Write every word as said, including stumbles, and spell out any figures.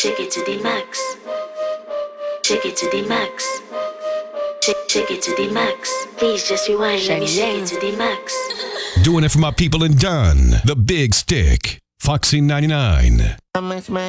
Shake it to the max. Shake it to the max. Shake, shake it to the max. Please just rewind. Let me shake it to the max. Doing it for my people in Dunn. The Big Stick. Foxy ninety-nine.